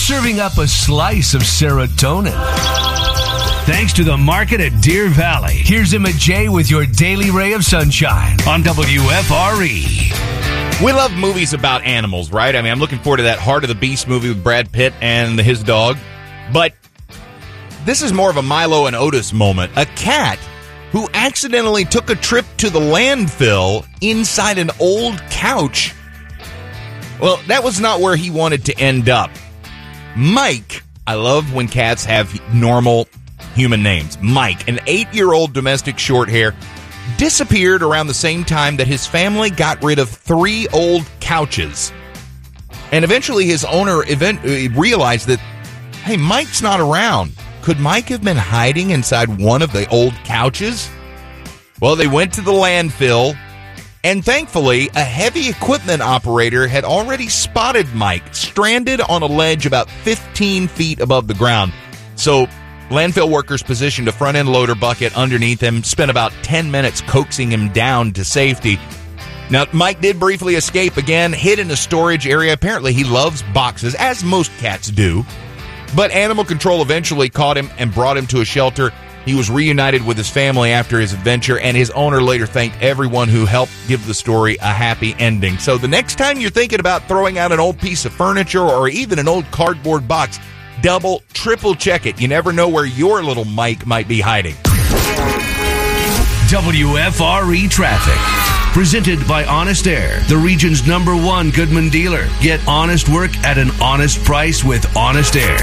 serving up a slice of serotonin. Thanks to the market at Deer Valley. Here's Emma J with your daily ray of sunshine on WFRE. We love movies about animals, right? I mean, I'm looking forward to that Heart of the Beast movie with Brad Pitt and his dog. But this is more of a Milo and Otis moment. A cat who accidentally took a trip to the landfill inside an old couch. Well, that was not where he wanted to end up. Mike, I love when cats have normal human names. Mike, an 8-year-old domestic short hair, disappeared around the same time that his family got rid of 3 old couches. And eventually his owner realized that, hey, Mike's not around. Could Mike have been hiding inside one of the old couches? Well, they went to the landfill, and thankfully, a heavy equipment operator had already spotted Mike stranded on a ledge about 15 feet above the ground. So landfill workers positioned a front-end loader bucket underneath him, spent about 10 minutes coaxing him down to safety. Now, Mike did briefly escape again, hid in a storage area. Apparently, he loves boxes, as most cats do. But animal control eventually caught him and brought him to a shelter. He was reunited with his family after his adventure, and his owner later thanked everyone who helped give the story a happy ending. So the next time you're thinking about throwing out an old piece of furniture or even an old cardboard box, double, triple check it. You never know where your little Mike might be hiding. WFRE Traffic. Presented by Honest Air, the region's #1 Goodman dealer. Get honest work at an honest price with Honest Air.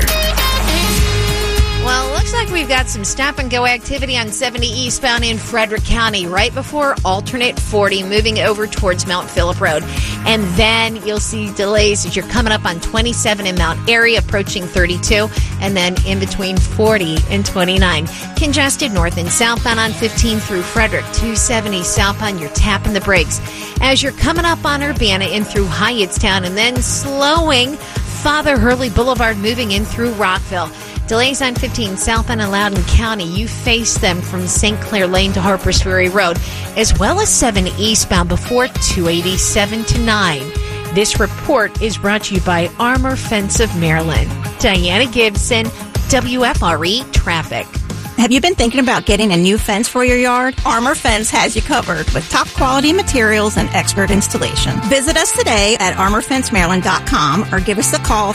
Well, it looks like we've got some stop-and-go activity on 70 eastbound in Frederick County, right before alternate 40, moving over towards Mount Phillip Road. And then you'll see delays as you're coming up on 27 in Mount Airy, approaching 32, and then in between 40 and 29. Congested north and southbound on 15 through Frederick, 270 southbound, you're tapping the brakes. As you're coming up on Urbana in through Hyattstown, and then slowing Father Hurley Boulevard, moving in through Rockville. Delays on 15 southbound in Loudoun County. You face them from St. Clair Lane to Harpers Ferry Road, as well as 7 eastbound before 287 to 9. This report is brought to you by Armor Fence of Maryland. Diana Gibson, WFRE Traffic. Have you been thinking about getting a new fence for your yard? Armor Fence has you covered with top quality materials and expert installation. Visit us today at armorfencemaryland.com or give us a call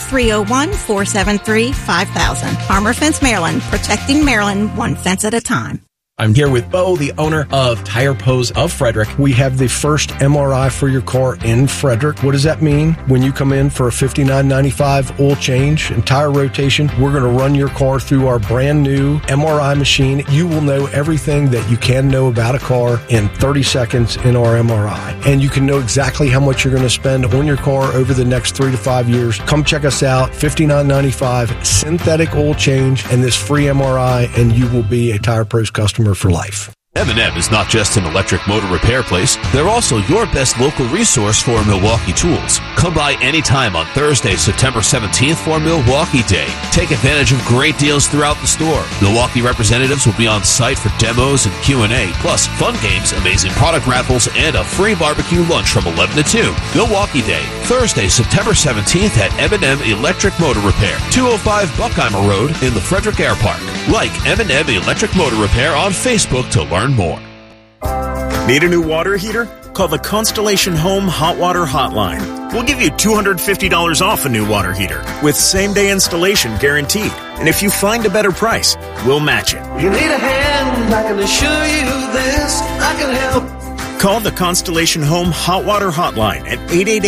301-473-5000. Armor Fence Maryland, protecting Maryland one fence at a time. I'm here with Bo, the owner of Tire Pros of Frederick. We have the first MRI for your car in Frederick. What does that mean? When you come in for a $59.95 oil change and tire rotation, we're going to run your car through our brand new MRI machine. You will know everything that you can know about a car in 30 seconds in our MRI. And you can know exactly how much you're going to spend on your car over the next 3 to 5 years. Come check us out, $59.95, synthetic oil change, and this free MRI, and you will be a Tire Pros customer for life. M&M is not just an electric motor repair place. They're also your best local resource for Milwaukee tools. Come by anytime on Thursday, September 17th for Milwaukee Day. Take advantage of great deals throughout the store. Milwaukee representatives will be on site for demos and Q&A, plus fun games, amazing product raffles, and a free barbecue lunch from 11 to 2. Milwaukee Day, Thursday, September 17th at M&M Electric Motor Repair, 205 Buckheimer Road in the Frederick Air Park. Like M&M Electric Motor Repair on Facebook to learn more. Need a new water heater? Call the Constellation Home Hot Water Hotline. We'll give you $250 off a new water heater with same-day installation guaranteed. And if you find a better price, we'll match it. You need a hand, I can assure you this, I can help. Call the Constellation Home Hot Water Hotline at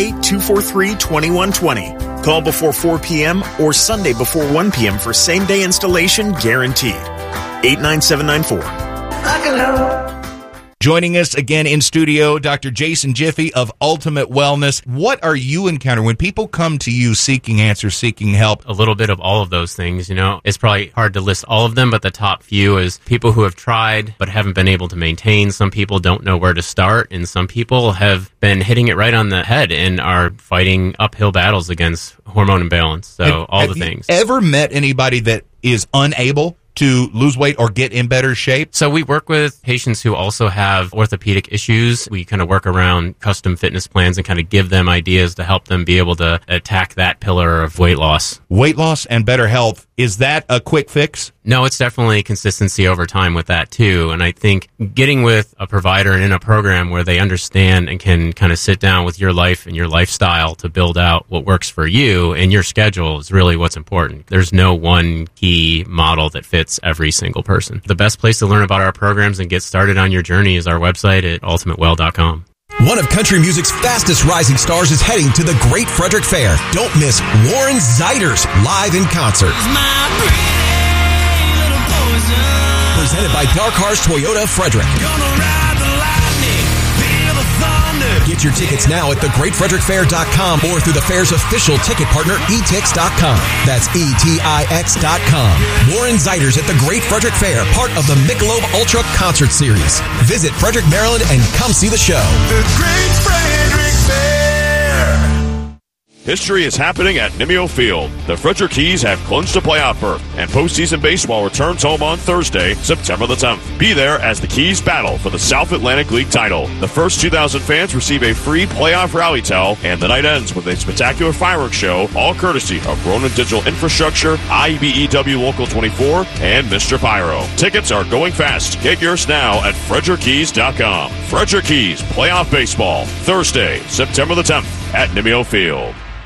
888-243-2120. Call before 4 p.m. or Sunday before 1 p.m. for same-day installation guaranteed. 89794. I can help. Joining us again in studio, Dr. Jason Jiffy of Ultimate Wellness. What are you encountering when people come to you seeking answers, seeking help? A little bit of all of those things, you know. It's probably hard to list all of them, but the top few is people who have tried but haven't been able to maintain. Some people don't know where to start, and some people have been hitting it right on the head and are fighting uphill battles against hormone imbalance. So all the things. Have you ever met anybody that is unable to lose weight or get in better shape? So we work with patients who also have orthopedic issues. We kind of work around custom fitness plans and kind of give them ideas to help them be able to attack that pillar of weight loss. Weight loss and better health, is that a quick fix? No, it's definitely consistency over time with that too. And I think getting with a provider and in a program where they understand and can kind of sit down with your life and your lifestyle to build out what works for you and your schedule is really what's important. There's no one key model that fits every single person. The best place to learn about our programs and get started on your journey is our website at ultimatewell.com. One of country music's fastest rising stars is heading to the Great Frederick Fair. Don't miss Warren Zeiders live in concert. Presented by Dark Horse Toyota Frederick. Get your tickets now at thegreatfrederickfair.com or through the fair's official ticket partner, etix.com. That's ETIX.com. Warren Zeiders at the Great Frederick Fair, part of the Michelob Ultra Concert Series. Visit Frederick, Maryland, and come see the show. The Great Frederick Fair. History is happening at Nimeo Field. The Frederick Keys have clinched a playoff berth, and postseason baseball returns home on Thursday, September the 10th. Be there as the Keys battle for the South Atlantic League title. The first 2,000 fans receive a free playoff rally towel, and the night ends with a spectacular fireworks show, all courtesy of Ronan Digital Infrastructure, IBEW Local 24, and Mr. Pyro. Tickets are going fast. Get yours now at FrederickKeys.com. Frederick Keys Playoff Baseball, Thursday, September the 10th at Nimeo Field.